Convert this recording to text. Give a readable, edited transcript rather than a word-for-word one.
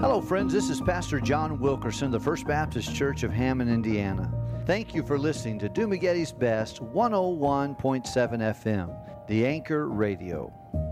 Hello, friends. This is Pastor John Wilkerson, the First Baptist Church of Hammond, Indiana. Thank you for listening to Dumagetti's Best 101.7 FM, the Anchor Radio.